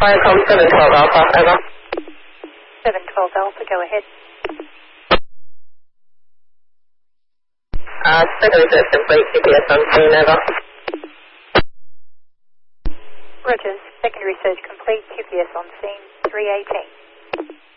Viacom 712 Alpha, over. 712 Alpha, go ahead. Secondary search complete, GPS on scene, over. Rogers, secondary search complete, QPS on scene, 318.